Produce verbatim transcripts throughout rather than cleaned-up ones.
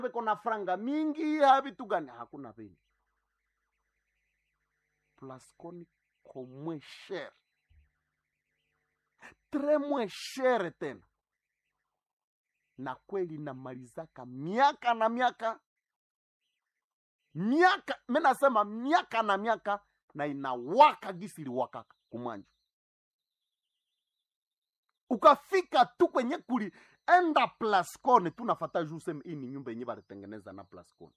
kona franga mingi havitu gani, hakuna vile. Plascon ko moins cher, très moins cher tena, na kweli namalizaka miaka na miaka miaka, mimi nasema miaka na miaka, na inawaka gisi liwakaka kumwanja. Ukafika tu kwenye kuli enda Plascon, tunafata juse hii ni nyumba yenye balitengeneza na Plascon.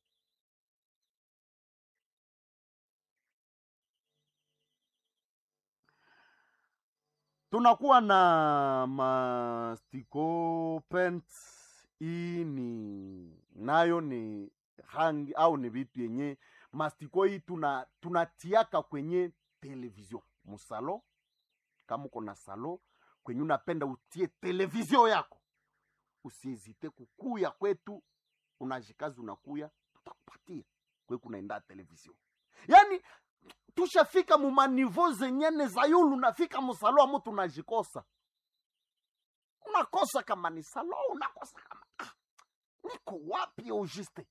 Tunakuwa na mastiko paint, hii ni nayo ni rangi au ni vitu yenye mastiko hii tuna tunatiaka kwenye television musalo. Kama uko na salo kwenye unapenda utie television yako, usiezite kukuya kwetu, unajikazi unakuya, tutakupatia kwe kunaenda television. Yani tushafika mu maniveau zenyene za yulu, nafika musalo amu tunajikosa. Unakosa kama ni salo, unakosa kama ah, niko wapi au juste.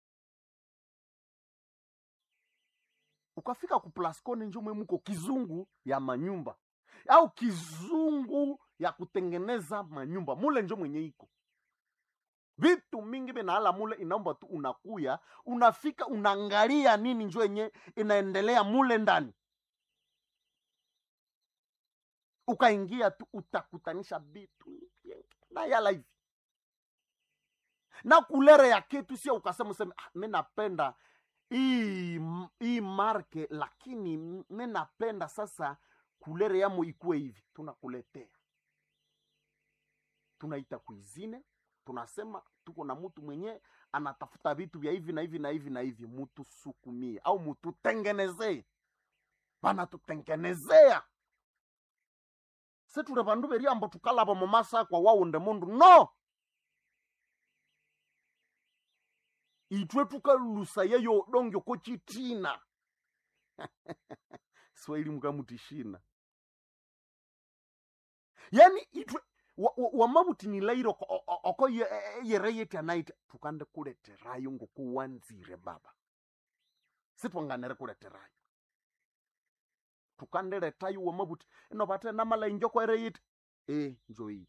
Ukafika ku Plascon njo mwe muko kizungu ya manyumba au kizungu ya kutengeneza manyumba, mule njo mwenye iko vitu mingi binaala mule. Inaomba tu unakuya, unafika, unaangalia nini njo yenye inaendelea mule ndani. Ukaingia tu utakutanisha vitu na yala hivi na kulere ya kitu, sio ukasema useme ah, mimi napenda hii hii marke, lakini mimi napenda sasa kulere yamo ikue hivi. Tunakuletea, tunaita kuizine, tunasema tuko na mtu mwenye anatafuta vitu vya hivi na hivi na hivi na hivi, mtu sukumie au mtu tengenezee. Bana tutengenezea setu rebandu beri ambo tukalaba mu masa kwa wao nde mundu no. Itwe tukalusa yeyo dongyo ko chitina Swahili mukamutishina. Yani itwe wamabuti wa, wa ni lairo oko yereyete anaita tukande kuleterayo ngo kuwanzire baba. Sitwanganere kuleterayo. Tukande letayo wamabuti eno bate namala injoko yereyete eh njoi.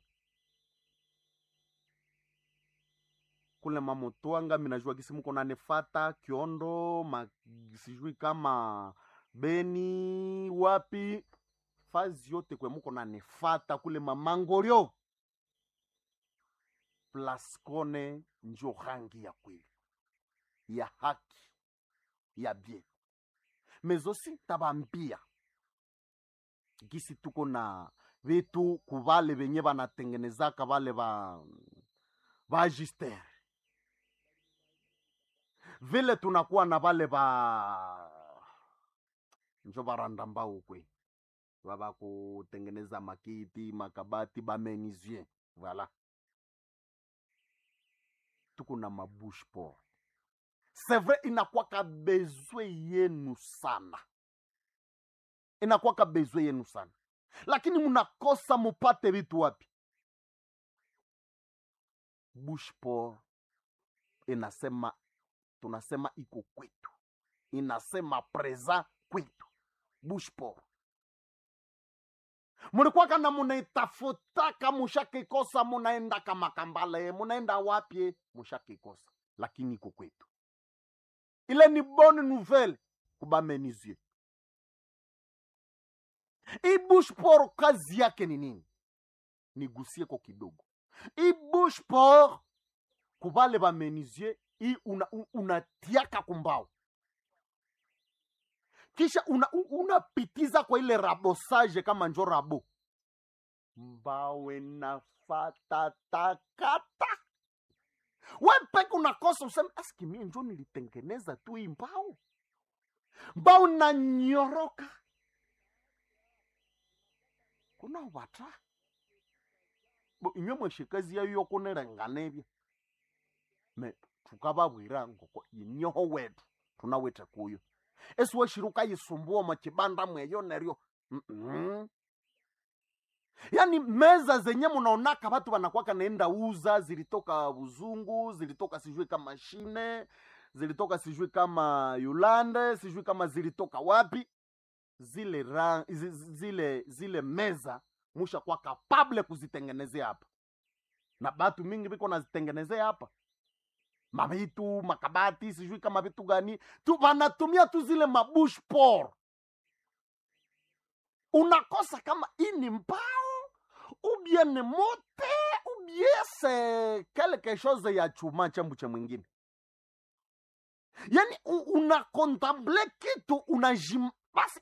Kule mamotoanga minajua kisi muko nanefata Kiondo, sijui kama Beni wapi, fazi yote kwe muko nanefata kule mamangolio. Plascon njo rangi ya kweli, ya haki, ya bien. Mezosi tabambia kisi tuko na vitu kubale benye banatengenezaka bale ba ba Gister. Vile tunakuwa na bale ba njo baranda mbao kwe baba kutengeneza makiti, makabati, ba menuisier. Voilà. Tuko na mabush por. C'est vrai, inakuwa ka besoin yenu sana. Inakuwa ka besoin yenu sana. Lakini munakosa mupate vitu wapi? Bush por inasema, tunasema iko kwetu. Inasema preza kwetu. Bush por. Mulikuwa kana munaitafutaka mushakikosa, munaenda kama Kambale, munaenda wapi mushakikosa, lakini iko kwetu. Ile ni bonne nouvelle kuba menuisier. I bush por kazi yake ni nini? Nigusie kwa kidogo. I bush por kubale ba menuisier i unatiaka una kumbao. Kisha unapitiza una kwa ile rabosage kama njo rabo. Mbawe na fata takata. Wepe unakosa useme aski mimi njo nilitengeneza tu hii mbao. Mbao na nyoroka. Kuna wata. Bo inyo mweshikazi ya yoko nerenganebya. Me tukababwira ngoko inyoho wetu tunawete kuyo. Esu washiruka yisumbua machibanda mweyo neryo. Mm -mm. Yaani meza zenye mnaonaka watu wanakuwa naenda uza zilitoka Buzungu, zilitoka sijui kama Shine, zilitoka sijui kama Yulande, sijui kama zilitoka wapi. Zile ra, zile zile meza musha kwa capable kuzitengenezea hapa. Na batu mingi biko nazitengenezea hapa. Mabitu, makabati, sijui kama vitu gani. Tu wanatumia tu zile mabush por. Unakosa kama ini mbao, ou bien ne mote, ou bien c'est quelque chose ya chuma chambu cha mwingine. Yani unakontemple kitu, unajim... Basi,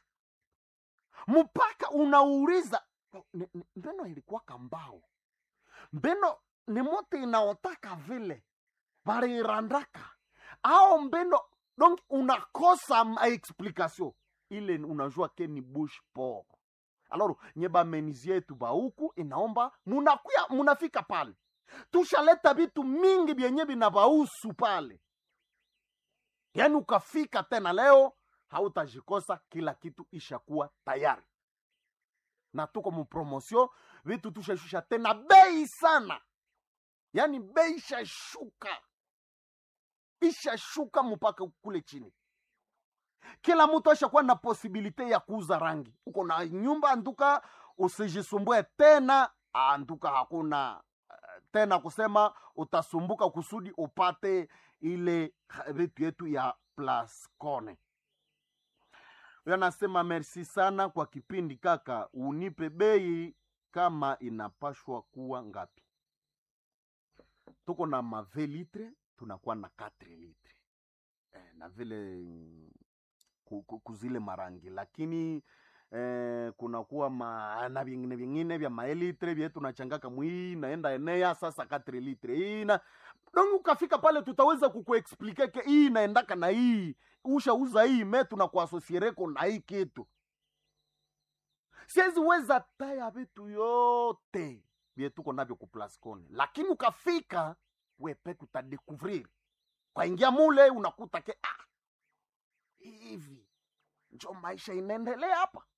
mpaka unauriza, mbeno ilikuwa kambao. Mbeno ni mote inaotaka vile. Bari irandaka. Ao mbeno, donc unakosa ma explication. Ile unajua ke ni bush por. Alors, nyeba menizie yetu ba huku, inaomba, munakuya, munafika pale. Tushaleta vitu mingi byenye binabausu pale. Yani ukafika tena leo, hautajikosa, kila kitu ishakuwa tayari. Na tuko mu promotion, vitu tushashusha tena bei sana. Yani bei ishashuka. Ishashuka mpaka kule chini. Kila mtu ashakuwa na posibilite ya kuuza rangi. Uko na nyumba anduka, usijisumbue tena, anduka hakuna tena kusema utasumbuka kusudi upate ile vitu yetu ya Plascone. Huyo nasema merci sana kwa kipindi kaka, unipe bei kama inapashwa kuwa ngapi. Tuko na mave litre, tunakuwa na quatre litre. Eh, na vile kuzile marangi, lakini eh, kuna kuwa ma, na vingine vingine vya maelitre vya tunachangaka mwi naenda enea sasa quatre litre hii na donc ukafika pale tutaweza kukuexplique ke hii naendaka na hii usha uza hii metu na kuasosiereko na hii kitu. Siwezi weza taya vitu yote vya tuko navyo ku Plascone, lakini ukafika wepe kutadekuvrir kwa ingia mule unakuta ke ah, hivi njo maisha inaendelea hapa.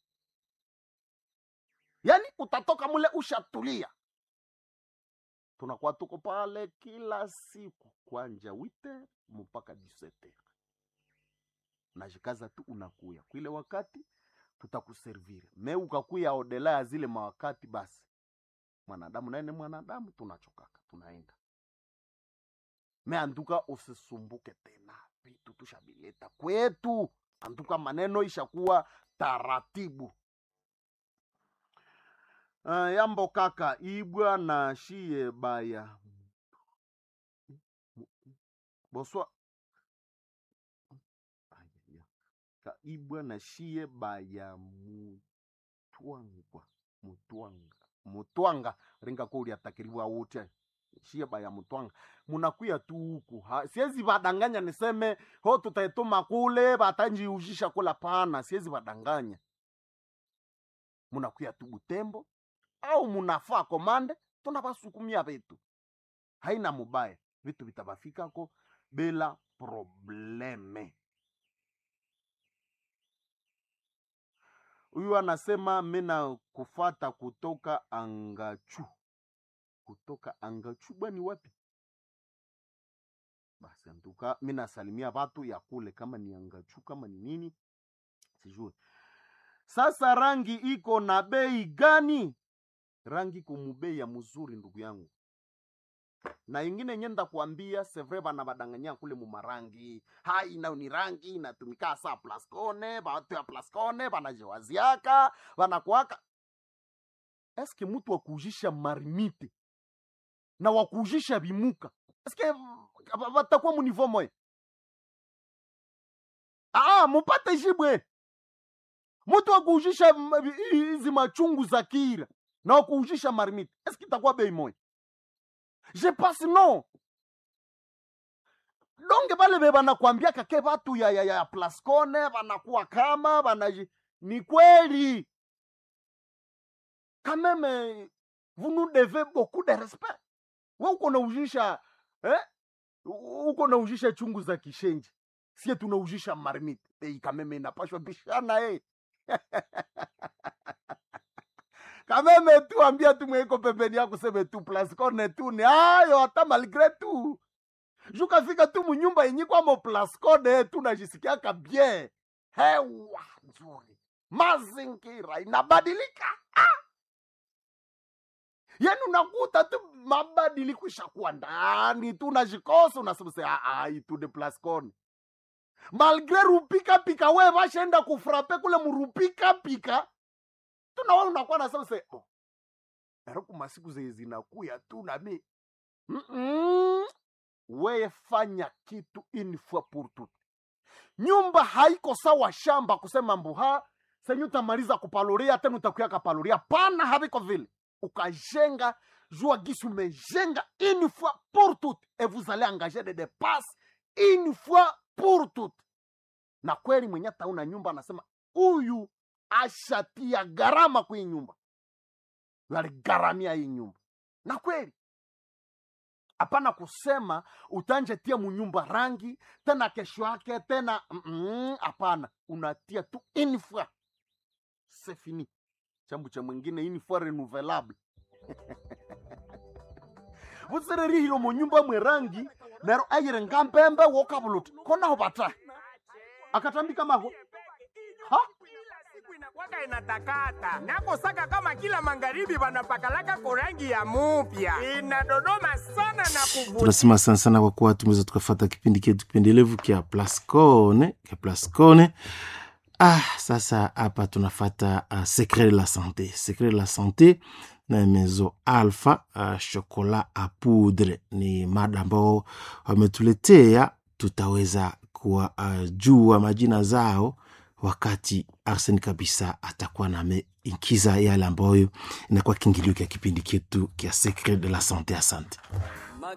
Yani utatoka mule ushatulia. Tunakuwa tuko pale kila siku kwanja wite mpaka disete. Najikaza tu unakuya kwa ile wakati tutakuserviri. Me ukakuya odela ya zile mawakati basi. Mwanadamu naye ni mwanadamu, tunachokaka tunaenda. Me anduka usisumbuke tena, vitu tushabileta kwetu. Anduka maneno ishakuwa taratibu. Uh, yambo kaka, ibwa na shie baya. Boswa. Ka ibwa na shie baya mutwanga. Mutwanga. Mutwanga. Ringa kuri atakiriwa wote. Shie baya mutwanga. Munakuya tu huku. Siezi badanganya niseme, ho tutaituma kule, batanji ujisha kula pana. Siezi badanganya. Munakuya tu Butembo. Au munafaa komande, tunabasukumia vitu. Haina mubaya. Vitu vitabafika ko bila probleme. Huyu anasema mina kufata kutoka Angachu. Kutoka Angachu bani wapi? Basi antuka mina salimia watu ya kule kama ni Angachu kama ni nini sijui. Sasa rangi iko na bei gani? Rangi kumubei ya mzuri ndugu yangu. Na ingine nyenda kuambia sevre na badanganya kule mumarangi. Hai na ni rangi inatumika saa Plascone, watu ya Plascone wanajiwaziaka, wanakuaka. Eske mtu wakujisha marimite na wakujisha bimuka? Eske watakuwa munivo moye? Ah, mupate jibwe. Mtu wakujisha hizi machungu za kira na wakujisha marimite. Eske itakuwa bei moye? Je passe non. Donge bale beba na kuambia kake watu ya ya ya Plascone wanakuwa kama wanaji ni kweli. Quand même vous nous devez beaucoup de respect. Wewe uko na ujisha eh? Uko na ujisha chungu za kishenji. Sie tunaujisha marmite. Bei quand même inapashwa bishana eh. Kameme tu ambia tu mweko pembeni yako seme tu Plascone tu ni ayo hata malgré tu. Juka fika tu munyumba yenye kwa mo Plascone tu najisikiaka bien. Hewa nzuri. Mazingira inabadilika. Ah! Yani unakuta tu mabadiliko ishakuwa ndani tu unajikosa unasema ah ah itu de Plascone. Malgré rupika pika we vashaenda kufrape kule murupika pika. Tunaona unakuwa nasema se oh. Eroku masiku zezi zinakuya tu na mi. Mm -mm. We fanya kitu une fois pour tout. Nyumba haiko sawa shamba kusema mbuha senyu utamaliza kupaloria tena utakuya kapaloria pana habiko vile. Ukajenga jua gisu umejenga une fois pour tout et vous allez engager des dépenses une fois pour tout. Na kweli mwenye tauna nyumba anasema huyu ashatia gharama kwa nyumba. Yale garamia hii nyumba. Na kweli hapana kusema utanje tia munyumba rangi tena kesho yake tena hapana, mm unatia tu une fois. C'est fini. Chambu cha mwingine une fois renouvelable. Vusere hilo munyumba mwe rangi nero ayire ngambembe wokabulut. Kona hobata. Akatambika maho. Ha? Waka inatakata. Nako saka kama kila magharibi wanapakalaka korangi ya mupya. Inadodoma sana na kuvutia. Tunasema sana sana kwa kuwa tumeweza tukafuata kipindi chetu kipendelevu kia Plascone, kia Plascone. Ah, sasa hapa tunafuata uh, Secret de la Santé. Secret de la Santé na Maison Alpha uh, chocolat à poudre ni mada ambao wametuletea, tutaweza kuwa uh, jua majina zao wakati Arsene kabisa atakuwa na inkiza yale ambayo inakuwa kingilio kia kipindi chetu kia Secret de la Santé. Asante.